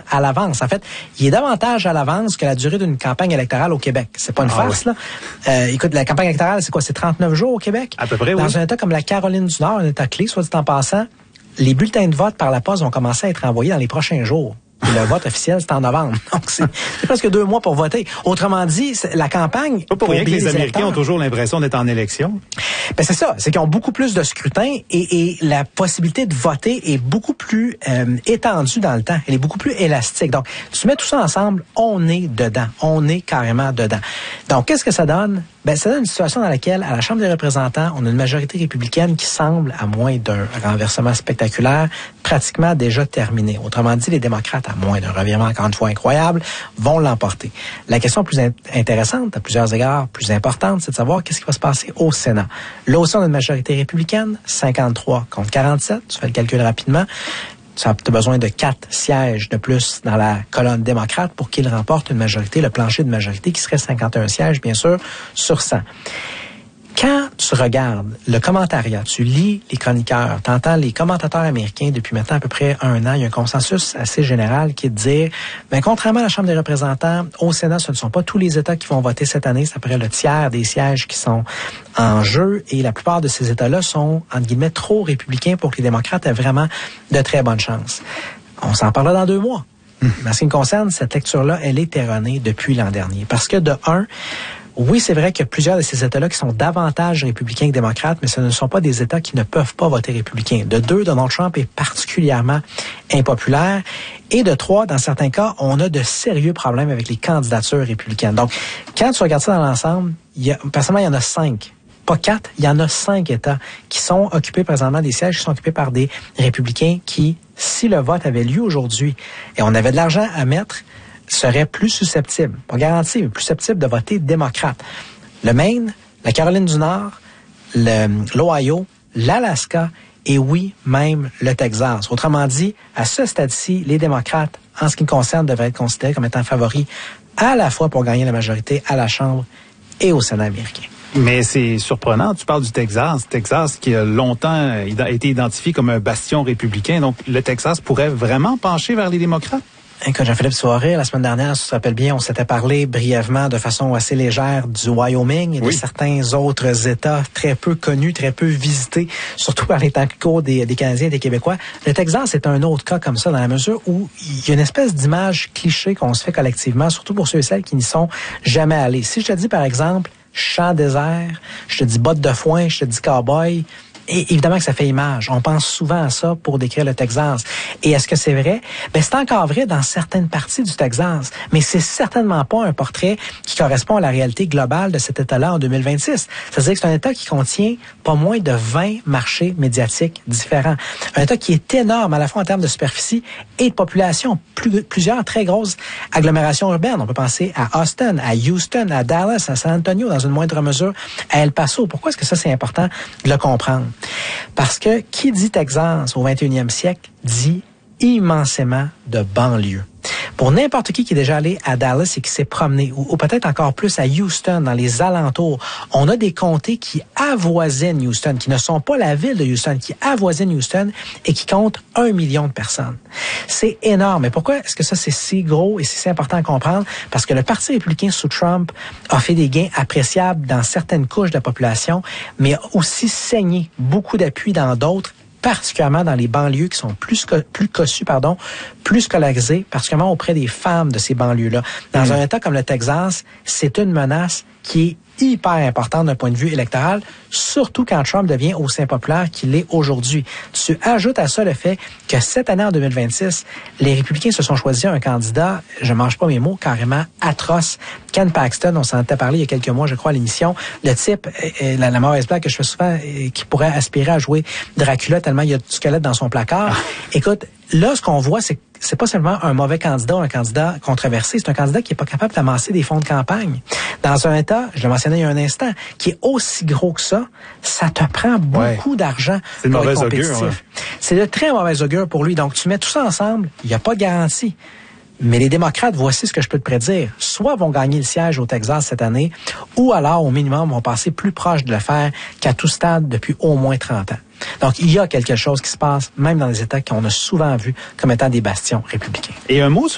à l'avance. En fait, il est davantage à l'avance que la durée d'une campagne électorale au Québec. C'est pas une farce, oui. là. Écoute, la campagne électorale, c'est quoi? C'est 39 jours au Québec? À peu près, oui. Dans un État comme la Caroline du Nord, un État clé, soit dit en passant, les bulletins de vote par la poste vont commencer à être envoyés dans les prochains jours. Et le vote officiel, c'est en novembre. Donc, c'est presque 2 mois pour voter. Autrement dit, la campagne... Pas pour rien que les Américains ont toujours l'impression d'être en élection. Ben c'est ça. C'est qu'ils ont beaucoup plus de scrutin et la possibilité de voter est beaucoup plus étendue dans le temps. Elle est beaucoup plus élastique. Donc, tu mets tout ça ensemble, on est dedans. On est carrément dedans. Donc, qu'est-ce que ça donne? Ben, ça donne une situation dans laquelle, à la Chambre des représentants, on a une majorité républicaine qui semble, à moins d'un renversement spectaculaire, pratiquement déjà terminée. Autrement dit, les démocrates, à moins d'un revirement encore une fois incroyable, vont l'emporter. La question plus intéressante, à plusieurs égards plus importante, c'est de savoir qu'est-ce qui va se passer au Sénat. Là aussi, on a une majorité républicaine, 53 contre 47, tu fais le calcul rapidement. Tu as besoin de 4 sièges de plus dans la colonne démocrate pour qu'il remporte une majorité, le plancher de majorité qui serait 51 sièges, bien sûr, sur 100. Quand tu regardes le commentariat, tu lis les chroniqueurs, tu entends les commentateurs américains depuis maintenant à peu près 1 an, il y a un consensus assez général qui est de dire, ben, contrairement à la Chambre des représentants, au Sénat, ce ne sont pas tous les États qui vont voter cette année, c'est à peu près le tiers des sièges qui sont en jeu et la plupart de ces États-là sont, entre guillemets, trop républicains pour que les démocrates aient vraiment de très bonnes chances. On s'en parlera dans 2 mois. Mais en ce qui me concerne, cette lecture-là, elle est erronée depuis l'an dernier. Parce que de un, oui, c'est vrai qu'il y a plusieurs de ces États-là qui sont davantage républicains que démocrates, mais ce ne sont pas des États qui ne peuvent pas voter républicain. De 2, Donald Trump est particulièrement impopulaire. Et de 3, dans certains cas, on a de sérieux problèmes avec les candidatures républicaines. Donc, quand tu regardes ça dans l'ensemble, personnellement, il y en a 5. Pas 4, il y en a 5 États qui sont occupés présentement des sièges qui sont occupés par des républicains qui, si le vote avait lieu aujourd'hui et on avait de l'argent à mettre, seraient plus susceptibles, pas garantis, mais plus susceptibles de voter démocrate. Le Maine, la Caroline du Nord, l'Ohio, l'Alaska et oui, même le Texas. Autrement dit, à ce stade-ci, les démocrates, en ce qui me concerne, devraient être considérés comme étant favoris à la fois pour gagner la majorité à la Chambre et au Sénat américain. Mais c'est surprenant, tu parles du Texas. Texas qui a longtemps été identifié comme un bastion républicain. Donc, le Texas pourrait vraiment pencher vers les démocrates? Écoute, Jean-Philippe Souaré, la semaine dernière, si tu te rappelles bien, on s'était parlé brièvement de façon assez légère du Wyoming et de certains autres États très peu connus, très peu visités, surtout par les temps courts des Canadiens et des Québécois. Le Texas est un autre cas comme ça, dans la mesure où il y a une espèce d'image cliché qu'on se fait collectivement, surtout pour ceux et celles qui n'y sont jamais allés. Si je te dis, par exemple, champ désert, je te dis bottes de foin, je te dis cowboy, et évidemment que ça fait image. On pense souvent à ça pour décrire le Texas. Et est-ce que c'est vrai? Ben, c'est encore vrai dans certaines parties du Texas. Mais c'est certainement pas un portrait qui correspond à la réalité globale de cet État-là en 2026. C'est-à-dire que c'est un État qui contient pas moins de 20 marchés médiatiques différents. Un État qui est énorme à la fois en termes de superficie et de population. Plusieurs très grosses agglomérations urbaines. On peut penser à Austin, à Houston, à Dallas, à San Antonio, dans une moindre mesure, à El Paso. Pourquoi est-ce que ça, c'est important de le comprendre? Parce que qui dit Texas au 21e siècle dit immensément de banlieue. Pour n'importe qui est déjà allé à Dallas et qui s'est promené, ou peut-être encore plus à Houston, dans les alentours, on a des comtés qui avoisinent Houston, qui ne sont pas la ville de Houston, qui avoisinent Houston et qui comptent 1 million de personnes. C'est énorme. Et pourquoi est-ce que ça, c'est si gros et c'est si important à comprendre? Parce que le Parti républicain sous Trump a fait des gains appréciables dans certaines couches de la population, mais a aussi saigné beaucoup d'appui dans d'autres, particulièrement dans les banlieues qui sont plus cossues, plus scolarisées, particulièrement auprès des femmes de ces banlieues-là. Dans un État comme le Texas, c'est une menace qui est hyper importante d'un point de vue électoral, surtout quand Trump devient aussi impopulaire qu'il l'est aujourd'hui. Tu ajoutes à ça le fait que cette année, en 2026, les républicains se sont choisis un candidat, je mange pas mes mots, carrément atroce. Ken Paxton, on s'en était parlé il y a quelques mois, je crois, à l'émission. Le type, la mauvaise blague que je fais souvent, qui pourrait aspirer à jouer Dracula tellement il y a du squelette dans son placard. Écoute, là, ce qu'on voit, c'est pas seulement un mauvais candidat ou un candidat controversé, c'est un candidat qui est pas capable d'amasser des fonds de campagne. Dans un État, je le mentionnais il y a un instant, qui est aussi gros que ça te prend beaucoup d'argent pour être compétitif. Ouais. C'est de très mauvais augure pour lui. Donc, tu mets tout ça ensemble, il n'y a pas de garantie. Mais les démocrates, voici ce que je peux te prédire. Soit vont gagner le siège au Texas cette année, ou alors, au minimum, vont passer plus proche de le faire qu'à tout stade depuis au moins 30 ans. Donc, il y a quelque chose qui se passe, même dans les États qu'on a souvent vus comme étant des bastions républicains. Et un mot sur